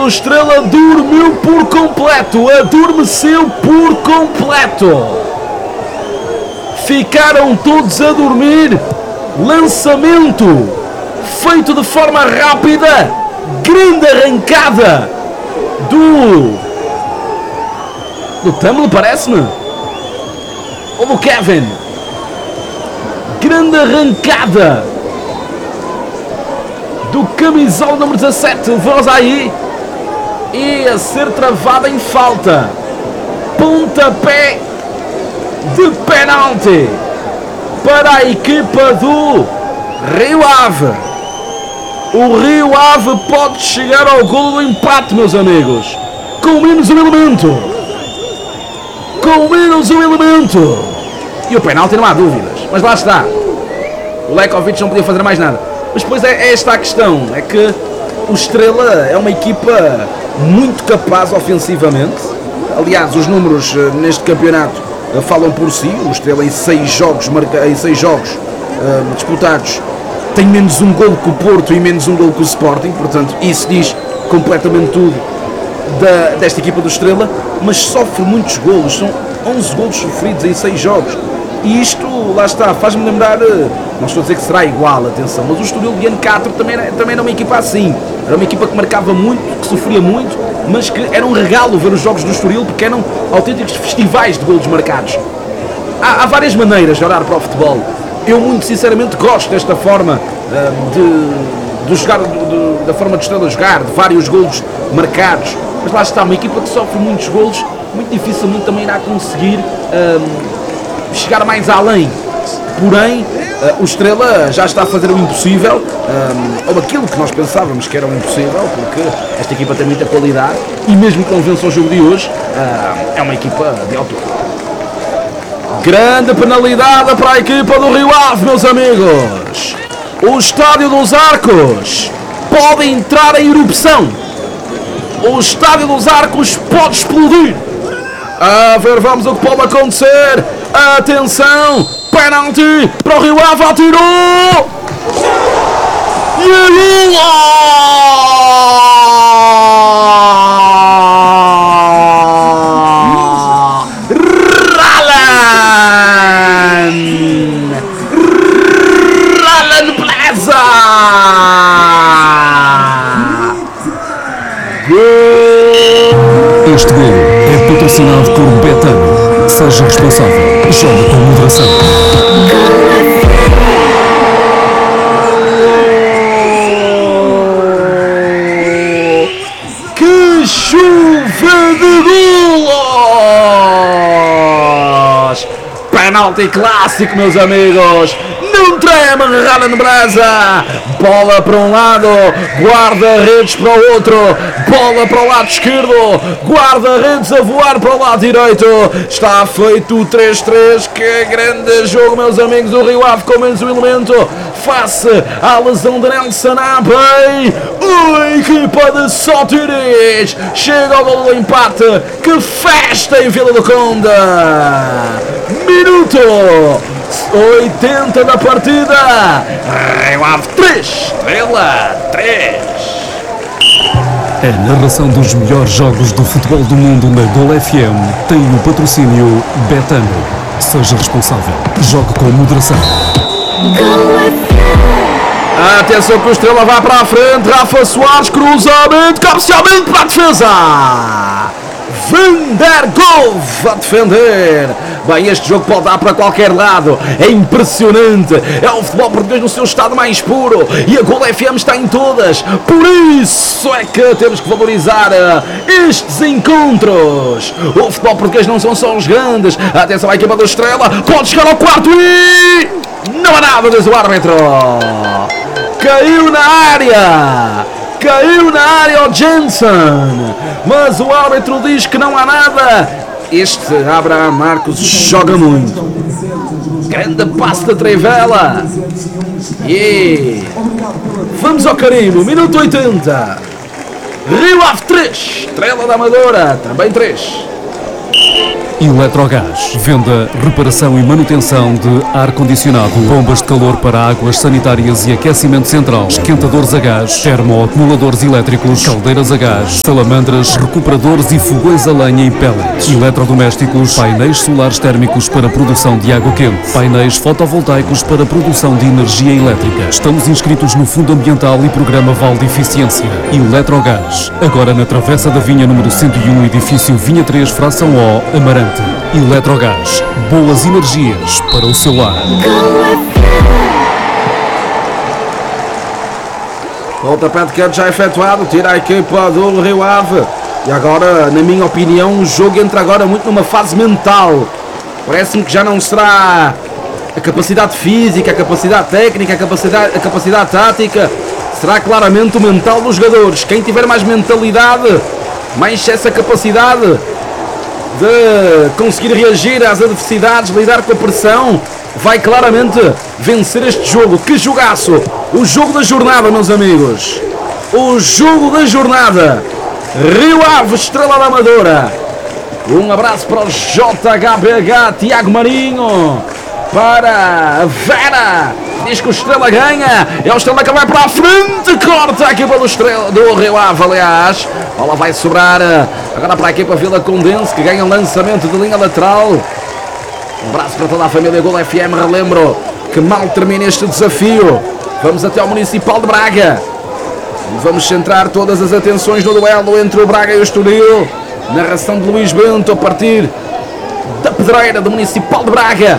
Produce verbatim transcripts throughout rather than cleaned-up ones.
do Estrela dormiu por completo, adormeceu por completo. Ficaram todos a dormir. Lançamento feito de forma rápida, grande arrancada do do Tumble, parece-me, ou do Kevin. Grande arrancada do camisola número dezassete, vamos aí, e a ser travada em falta. Pontapé de penalti para a equipa do Rio Ave. O Rio Ave pode chegar ao golo do empate, meus amigos, com menos um elemento. Com menos um elemento. E o penalti não há dúvidas, mas lá está. O Lekovic não podia fazer mais nada. Mas depois é, é esta a questão, é que o Estrela é uma equipa muito capaz ofensivamente. Aliás, os números uh, neste campeonato uh, falam por si. O Estrela em seis jogos, marca, em seis jogos uh, disputados tem menos um golo que o Porto e menos um golo que o Sporting. Portanto, isso diz completamente tudo da, desta equipa do Estrela. Mas sofre muitos golos, são onze golos sofridos em seis jogos. E isto, lá está, faz-me lembrar, não estou a dizer que será igual, atenção, mas o Estoril de Ancátaro também, também era uma equipa assim. Era uma equipa que marcava muito, que sofria muito, mas que era um regalo ver os jogos do Estoril, porque eram autênticos festivais de golos marcados. Há, há várias maneiras de olhar para o futebol. Eu, muito sinceramente, gosto desta forma uh, de, de jogar, de, de, da forma de Estrela jogar, de vários golos marcados. Mas lá está, uma equipa que sofre muitos golos, muito dificilmente também irá conseguir Uh, chegar mais além. Porém, uh, o Estrela já está a fazer o impossível, um, ou aquilo que nós pensávamos que era o impossível, porque esta equipa tem muita qualidade e mesmo que não vença o jogo de hoje, uh, é uma equipa de altura. Grande penalidade para a equipa do Rio Ave, meus amigos. O Estádio dos Arcos pode entrar em erupção. O Estádio dos Arcos pode explodir. A ver, vamos o que pode acontecer. Atenção, penalti para o Rio Ave, atirou! E a Ralan! Ralan Plaza! Este gol é patrocinado por Betano. Seja responsável. Joga com moderação. Que chuva de golos! Penalti clássico, meus amigos. Não treme, Ralan Brasa. Bola para um lado, guarda-redes para o outro. Bola para o lado esquerdo, guarda-redes a voar para o lado direito. Está feito o três três. Que grande jogo, meus amigos. O Rio Ave com menos um elemento face à lesão de Nelson Abey. A equipa de Sotiris chega ao gol do empate. Que festa em Vila do Conde. Minuto oitenta da partida. Rio Ave três, Estrela três. A narração dos melhores jogos do futebol do mundo na Gol F M tem o patrocínio Betano. Seja responsável. Jogue com moderação. Atenção que o Estrela vai para a frente. Rafa Soares, cruzamento, cabeceamento para a defesa. Van der Golf a defender. Bem, este jogo pode dar para qualquer lado. É impressionante. É o futebol português no seu estado mais puro. E a Gol F M está em todas. Por isso é que temos que valorizar estes encontros. O futebol português não são só os grandes. Atenção à equipa do Estrela. Pode chegar ao quarto e... não há nada, diz o árbitro. Caiu na área. Caiu na área o Jensen. Mas o árbitro diz que não há nada. Este Abraham Marcos joga muito. Grande passe da Trivela. E vamos ao carimbo. Minuto oitenta. Rio Ave três. Estrela da Amadora também três. Eletrogás. Venda, reparação e manutenção de ar-condicionado, bombas de calor para águas sanitárias e aquecimento central, esquentadores a gás, termoacumuladores elétricos, caldeiras a gás, salamandras, recuperadores e fogões a lenha e pellets. Eletrodomésticos, painéis solares térmicos para produção de água quente, painéis fotovoltaicos para produção de energia elétrica. Estamos inscritos no Fundo Ambiental e Programa Val de Eficiência. Eletrogás. Agora na Travessa da Vinha número cento e um, edifício Vinha três, fração O, Amarante. Eletrogás. Boas energias para o seu lar. Pontapé de canto já efetuado, tira a equipa do Rio Ave. E agora, na minha opinião, o jogo entra agora muito numa fase mental. Parece-me que já não será a capacidade física, a capacidade técnica, a capacidade, a capacidade tática. Será claramente o mental dos jogadores. Quem tiver mais mentalidade, mais essa capacidade de conseguir reagir às adversidades, lidar com a pressão, vai claramente vencer este jogo. Que jogaço! O jogo da jornada, meus amigos. O jogo da jornada. Rio Ave, Estrela da Amadora. Um abraço para o J H B H, Tiago Marinho. Para a Vera. Diz que o Estrela ganha. É o Estrela que vai para a frente. Corta a equipa do, Estrela, do Rio Ave, aliás. A bola vai sobrar agora para a equipa Vila Condense, que ganha um lançamento de linha lateral. Um abraço para toda a família Gol F M. Relembro que mal termina este desafio, vamos até ao Municipal de Braga. Vamos centrar todas as atenções no duelo entre o Braga e o Estoril. Narração de Luís Bento a partir da pedreira do Municipal de Braga.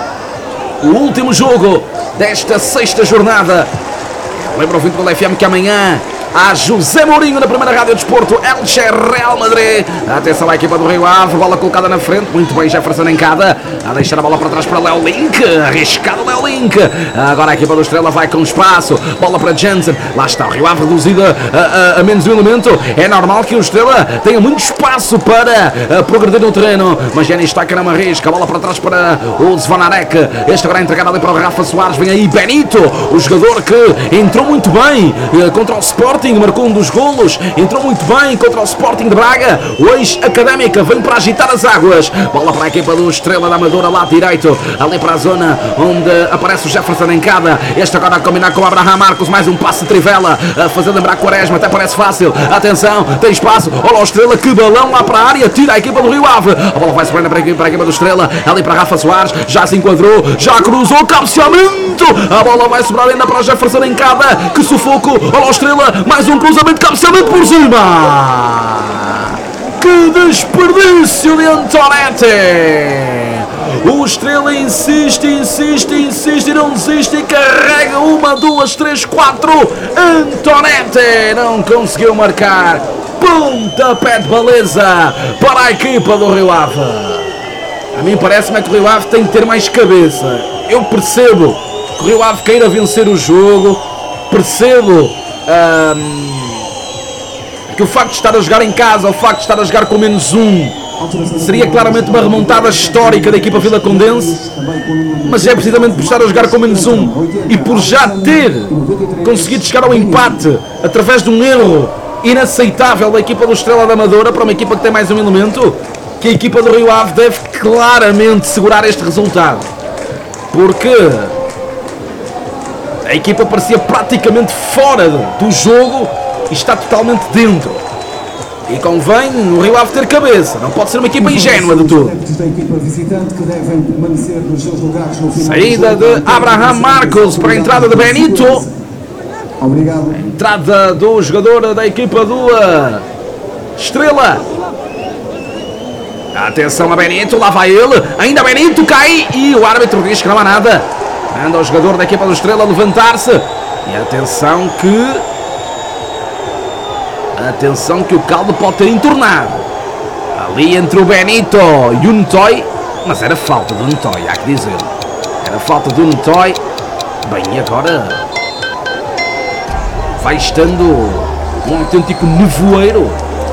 O último jogo desta sexta jornada. Lembra o ouvinte do Gol F M que amanhã há José Mourinho na primeira Rádio Desporto, Elche Real Madrid. Atenção à equipa do Rio Ave, bola colocada na frente, muito bem Jefferson em cada, a deixar a bola para trás para Léo Link, arriscado Léo Link. Agora a equipa do Estrela vai com espaço, bola para Jensen, lá está o Rio Ave reduzida a, a, a menos um elemento. É normal que o Estrela tenha muito espaço para a, progredir no terreno, mas Jenny está que não arrisca, a bola para trás para o Zvonarek, este agora é entregado ali para o Rafa Soares, vem aí Benito, o jogador que entrou muito bem contra o Sport, marcou um dos golos, entrou muito bem contra o Sporting de Braga. O ex-Académica vem para agitar as águas. Bola para a equipa do Estrela da Amadora, lado direito, ali para a zona onde aparece o Jefferson em cada. Este agora a combinar com o Abraham Marcos, mais um passe de trivela, a fazer lembrar Quaresma, até parece fácil. Atenção, tem espaço, olha o Estrela, que balão lá para a área, tira a equipa do Rio Ave. A bola vai sobrando para a equipa, para a equipa do Estrela, ali para Rafa Soares, já se enquadrou, já cruzou, cabeceamento. A bola vai sobrar ainda para o Jefferson em cada, que sufoco, olha o Estrela, mais um cruzamento, cabeceamento por cima. Que desperdício de Antonetti. O Estrela insiste, insiste, insiste e não desiste, e carrega uma, duas, três, quatro. Antonetti não conseguiu marcar. Pontapé de baliza para a equipa do Rio Ave. A mim parece-me que o Rio Ave tem que ter mais cabeça. Eu percebo que o Rio Ave queira vencer o jogo, percebo Um, que o facto de estar a jogar em casa, o facto de estar a jogar com menos um, seria claramente uma remontada histórica da equipa Vila Condense, mas é precisamente por estar a jogar com menos um e por já ter conseguido chegar ao empate através de um erro inaceitável da equipa do Estrela da Amadora para uma equipa que tem mais um elemento, que a equipa do Rio Ave deve claramente segurar este resultado, porque a equipa parecia praticamente fora do jogo e está totalmente dentro. E convém o Rio Ave ter cabeça, não pode ser uma equipa ingênua de tudo. Saída de Abraham Marcos para a entrada de Benito. A entrada do jogador da equipa do Estrela. Atenção a Benito, lá vai ele, ainda Benito cai e o árbitro diz que não há nada. Anda o jogador da equipa do Estrela a levantar-se. E atenção que... Atenção que o caldo pode ter entornado. Ali entre o Benito e o Ntoy. Mas era falta do Ntoy, há que dizer. Era falta do Ntoy. Bem, e agora... vai estando um autêntico nevoeiro.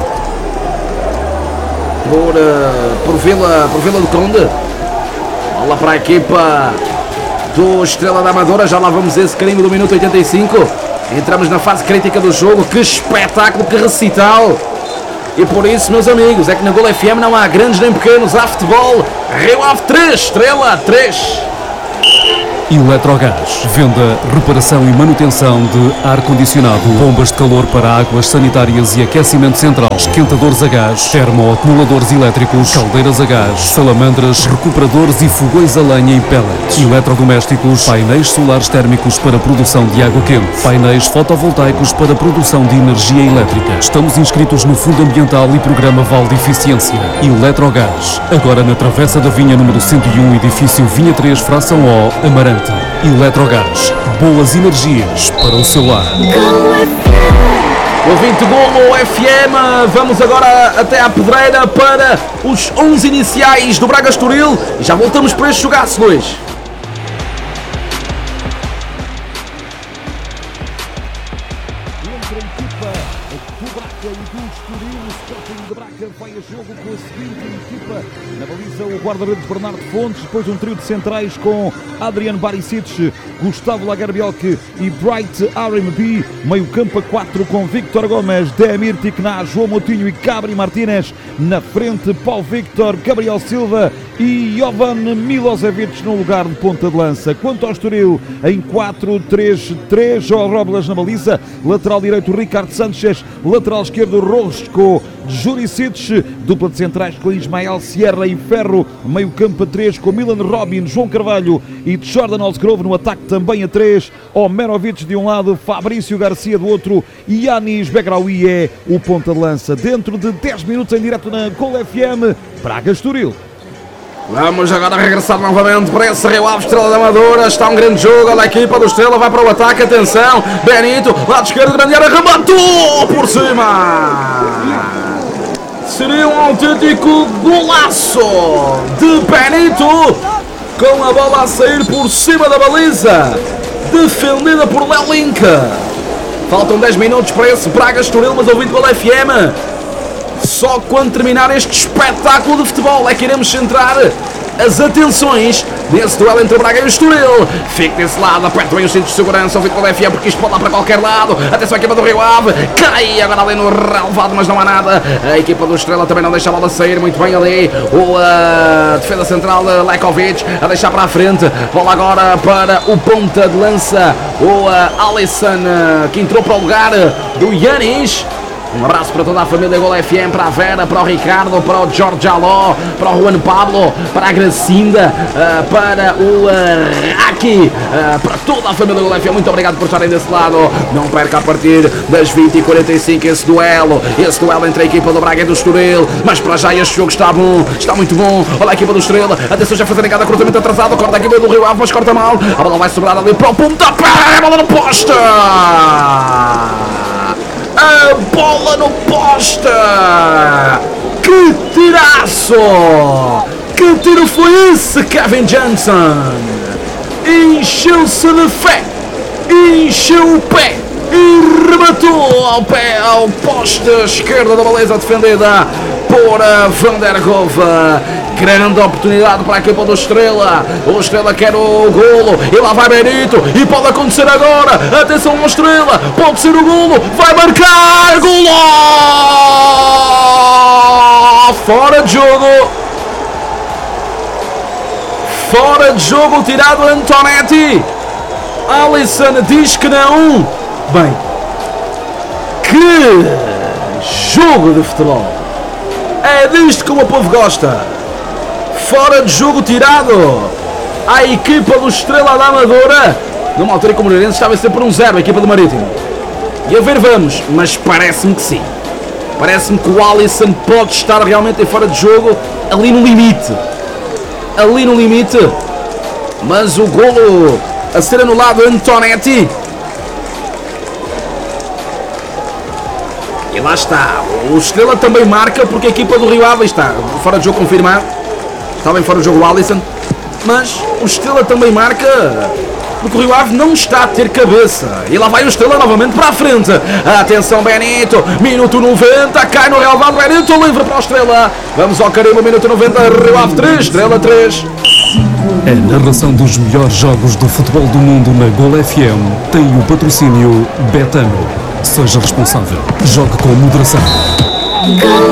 Por, uh, por, Vila, por Vila do Conde. Bola para a equipa do Estrela da Amadora, já lá vamos esse carinho do minuto oitenta e cinco. Entramos na fase crítica do jogo. Que espetáculo, que recital E por isso, meus amigos, é que na Gol F M não há grandes nem pequenos, há futebol. Rio Ave três, Estrela três. Eletrogás, venda, reparação e manutenção de ar-condicionado, bombas de calor para águas sanitárias e aquecimento central, esquentadores a gás, termoacumuladores elétricos, caldeiras a gás, salamandras, recuperadores e fogões a lenha e pellets, eletrodomésticos, painéis solares térmicos para produção de água quente, painéis fotovoltaicos para produção de energia elétrica. Estamos inscritos no Fundo Ambiental e Programa Val de Eficiência. Eletrogás, agora na Travessa da Vinha número cento e um, edifício Vinha três, fração O, Amarante. Eletrogás, boas energias para o seu lar. Ouvinte Golo F M, vamos agora até à Pedreira para os onze iniciais do Braga Estoril e já voltamos para este jogaço, Luís. Vai a jogo com a seguinte equipa. Na baliza, o guarda-redes Bernardo Fontes, depois um trio de centrais com Adrian Barisic, Gustavo Lagerbielke e Bright R M B. Meio campo a quatro com Victor Gomes, Demir Tikna, João Moutinho e Cabri Martínez. Na frente, Paulo Victor, Gabriel Silva e Jovan Milosevic no lugar de ponta de lança. Quanto ao Estoril, em quatro três três, João Robles na baliza, lateral direito Ricardo Sanchez, lateral esquerdo Rosco Juricic, dupla de centrais com Ismael Sierra e Ferro, meio campo a três com Milan Robin, João Carvalho e Jordan Osgrove, no ataque também a três, Omerovic de um lado, Fabrício Garcia do outro e Yanis Begraoui é o ponta de lança. Dentro de dez minutos em direto na Gol F M, Braga Estoril. Vamos agora regressar novamente para esse Rio Ave Estrela da Amadora. Está um grande jogo, olha a equipa do Estrela, vai para o ataque, atenção, Benito, lado esquerdo, grande área, rematou por cima. Seria um autêntico golaço de Benito, com a bola a sair por cima da baliza, defendida por Léo Link. Faltam dez minutos para esse Braga Estoril, mas ouvindo Gol F M, só quando terminar este espetáculo de futebol é que iremos centrar as atenções nesse duelo entre o Braga e o Estoril. Fique desse lado, aperta bem os cintos de segurança, ouvindo Gol F M, porque isto pode dar para qualquer lado. Atenção à equipa do Rio Ave, cai agora ali no relevado, mas não há nada. A equipa do Estrela também não deixa a bola sair, muito bem ali o uh, defesa central de Lekovic a deixar para a frente. Bola agora para o ponta de lança, o uh, Alisson, uh, que entrou para o lugar do Yanis. Um abraço para toda a família Gol F M, para a Vera, para o Ricardo, para o Jorge Aló, para o Juan Pablo, para a Gracinda, uh, para o uh, Raki, uh, para toda a família Gol F M. Muito obrigado por estarem desse lado. Não perca a partir das vinte e quarenta e cinco esse duelo, esse duelo entre a equipa do Braga e do Estoril. Mas para já este jogo está bom, está muito bom. Olha a equipa do Estrela, atenção, já fazendo cada cruzamento atrasado, corta a equipa do Rio Ave, mas corta mal. A bola vai sobrar ali para o pontapé, a bola no poste. A bola no poste! Que tiraço! Que tiro foi esse, Kevin Johnson? Encheu-se de fé, encheu o pé e rematou ao pé, ao poste esquerdo da baliza defendida por Van der Gove. Grande oportunidade para a equipa do Estrela. O Estrela quer o golo e lá vai Benito e pode acontecer agora. Atenção ao Estrela, pode ser o golo, vai marcar, golo! Fora de jogo. Fora de jogo, tirado Antonetti. Alisson diz que não. Bem, que jogo de futebol. É disto que o povo gosta. Fora de jogo tirado a equipa do Estrela da Amadora. Numa altura como o Moreirense estava a ser por um zero a equipa do Marítimo. E a ver vamos, mas parece-me que sim. Parece-me que o Alisson pode estar realmente em fora de jogo, ali no limite. Ali no limite. Mas o golo a ser anulado, Antonetti. E lá está. O Estrela também marca porque a equipa do Rio Ave está fora de jogo confirmado. Está bem fora do jogo o Alisson. Mas o Estrela também marca porque o Rio Ave não está a ter cabeça. E lá vai o Estrela novamente para a frente. Atenção, Benito. Minuto noventa. Cai no relevado. Benito livre para o Estrela. Vamos ao carimbo. Minuto noventa. Rio Ave três. Estrela três. A narração dos melhores jogos do futebol do mundo na Gol F M tem o patrocínio Betano. Seja responsável. Jogue com moderação.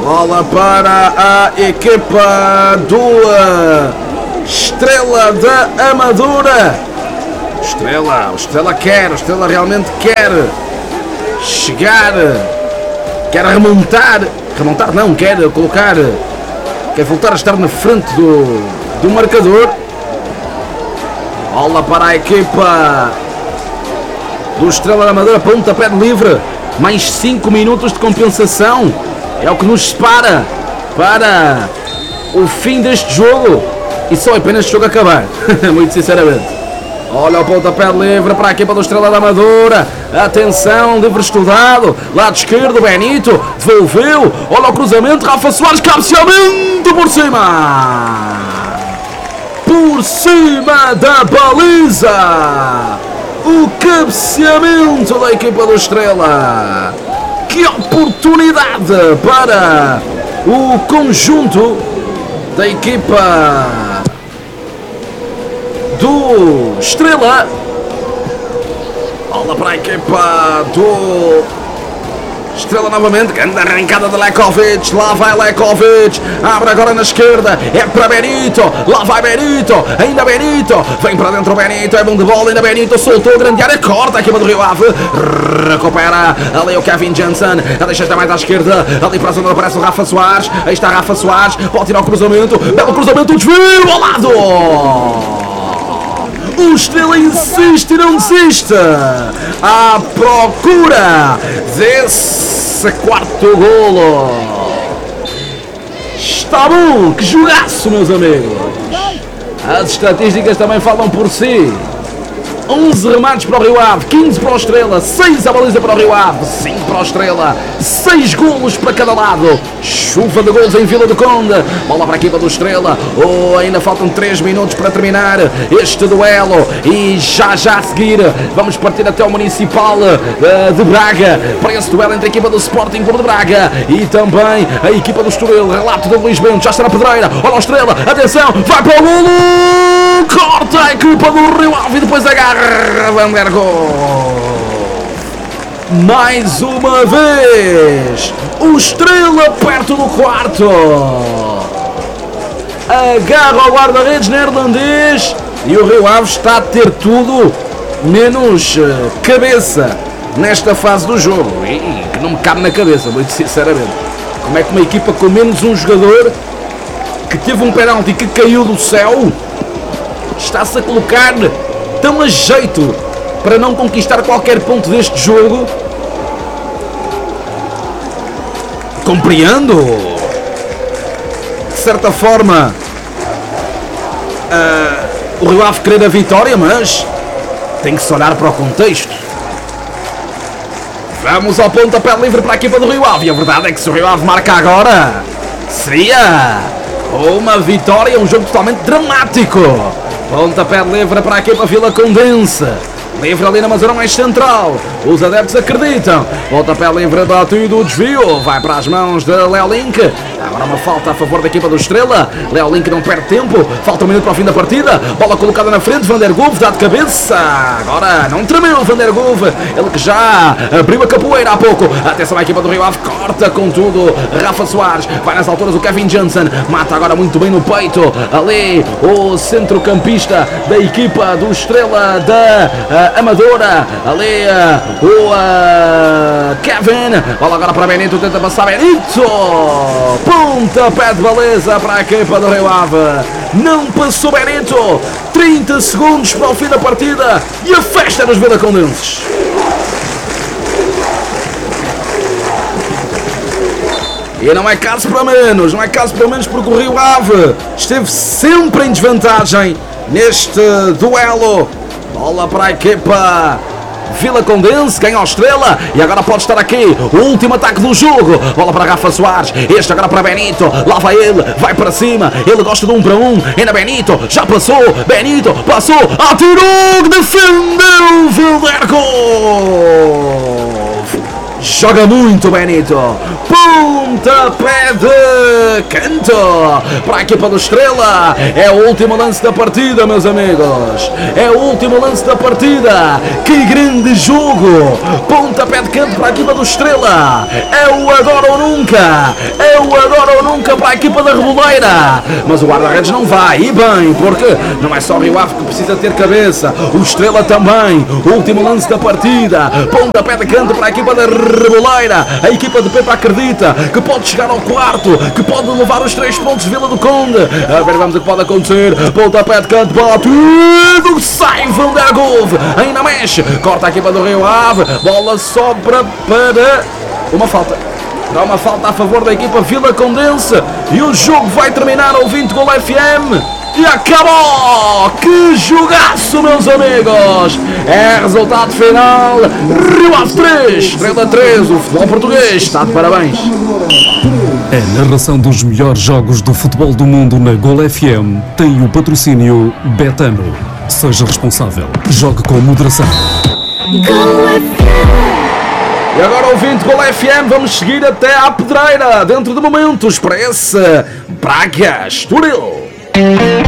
Bola para a equipa do Estrela da Amadora. Estrela, o Estrela quer, o Estrela realmente quer chegar, quer remontar, remontar não, quer colocar, quer voltar a estar na frente do, do marcador. Bola para a equipa do Estrela da Amadora, pontapé de livre, mais cinco minutos de compensação, é o que nos separa para o fim deste jogo, e só apenas este jogo acabar, muito sinceramente. Olha o pontapé livre para a equipa do Estrela da Amadora. Atenção, livre estudado. Lado esquerdo, Benito. Devolveu. Olha o cruzamento. Rafa Soares, cabeceamento por cima. Por cima da baliza. O cabeceamento da equipa do Estrela. Que oportunidade para o conjunto da equipa do Estrela. Bola para a equipa do Estrela novamente. Grande arrancada de Lekovic. Lá vai Lekovic. Abre agora na esquerda. É para Benito. Lá vai Benito. Ainda Benito. Vem para dentro o Benito. É bom de bola. Ainda Benito. Soltou. Grande área. Corta a equipa do Rio Ave. Recupera. Ali o Kevin Jansen. A deixa estar mais à esquerda. Ali para a zona aparece o Rafa Soares. Aí está Rafa Soares. Pode tirar o cruzamento. Belo cruzamento. Desvio ao lado. O Estrela insiste e não desiste. À procura desse quarto golo. Está bom, que jogaço, meus amigos. As estatísticas também falam por si. onze remates para o Rio Ave, quinze para o Estrela, seis a baliza para o Rio Ave, cinco para o Estrela, seis golos para cada lado. Chuva de golos em Vila do Conde. Bola para a equipa do Estrela. Oh, ainda faltam três minutos para terminar este duelo. E já já a seguir vamos partir até o Municipal uh, de Braga para esse duelo entre a equipa do Sporting Clube de Braga e também a equipa do Estoril. Relato do Luís Bento, já está na pedreira. Olha o Estrela, atenção, vai para o golo. Corta a equipa do Rio Ave e depois agarra Van der Gol. Mais uma vez o Estrela perto do quarto. Agarra o guarda-redes neerlandês e o Rio Ave está a ter tudo menos cabeça nesta fase do jogo. E que não me cabe na cabeça, muito sinceramente. Como é que uma equipa com menos um jogador, que teve um penalti que caiu do céu, está-se a colocar tão a jeito para não conquistar qualquer ponto deste jogo? Compreendo, de certa forma, uh, o Rio Ave querer a vitória, mas tem que se olhar para o contexto. Vamos ao pontapé livre para a equipa do Rio Ave. E a verdade é que se o Rio Ave marca agora, seria uma vitória, um jogo totalmente dramático. Pontapé livre para a equipa Vila Condense. Livre ali na zona mais central. Os adeptos acreditam. Pontapé livre, batido, desvio. Vai para as mãos de Léo Link. Agora uma falta a favor da equipa do Estrela. Léo Link não perde tempo. Falta um minuto para o fim da partida. Bola colocada na frente. Van der Gulf dá de cabeça. Agora não tremeu Van der Gulf. Ele que já abriu a capoeira há pouco. Atenção à equipa do Rio Ave. Corta com tudo Rafa Soares. Vai nas alturas o Kevin Jansen. Mata agora muito bem no peito. Ali o centrocampista da equipa do Estrela da uh, Amadora. Ali uh, o uh, Kevin. Bola agora para Benito. Tenta passar Benito. Pontapé de baliza para a equipa do Rio Ave. Não passou Benito. trinta segundos para o fim da partida. E a festa dos vilacondenses. E não é caso para menos. Não é caso para menos porque o Rio Ave esteve sempre em desvantagem neste duelo. Bola para a equipa Vilacondense, ganha a Estrela e agora pode estar aqui o último ataque do jogo. Bola para Rafa Soares, este agora para Benito. Lá vai ele, vai para cima. Ele gosta de um para um. Ainda Benito, já passou. Benito passou, atirou, defendeu Van der Gulf. Joga muito, Benito. Pontapé de canto para a equipa do Estrela. É o último lance da partida, meus amigos. É o último lance da partida. Que grande jogo. Pontapé de canto para a equipa do Estrela. É o agora ou nunca. É o agora ou nunca para a equipa da Reboleira. Mas o guarda-redes não vai. E bem, porque não é só o Rio Ave que precisa ter cabeça. O Estrela também. O último lance da partida. Pontapé de canto para a equipa da Reboleira. A equipa de Pepa acredita que pode chegar ao quarto, que pode levar os três pontos de Vila do Conde. A ver, vamos o que pode acontecer. Pontapé de canto, batido, sai Van der Golve, ainda mexe, corta a equipa do Rio Ave, bola sobra para uma falta. Dá uma falta a favor da equipa Vila Condense e o jogo vai terminar ao vinte Gol F M. E acabou! Que jogaço, meus amigos! É resultado final: Rio Ave três, Estrela três. O futebol português está de parabéns. A narração dos melhores jogos do futebol do mundo na Gol F M tem o patrocínio Betano. Seja responsável. Jogue com moderação. E agora, ouvinte Gol F M, vamos seguir até à Pedreira, dentro de momentos, para esse Braga Estoril.